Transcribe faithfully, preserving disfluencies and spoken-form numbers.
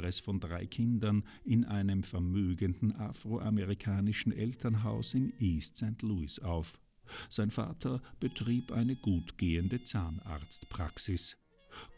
Paares von drei Kindern in einem vermögenden afroamerikanischen Elternhaus in East Saint Louis auf. Sein Vater betrieb eine gut gehende Zahnarztpraxis.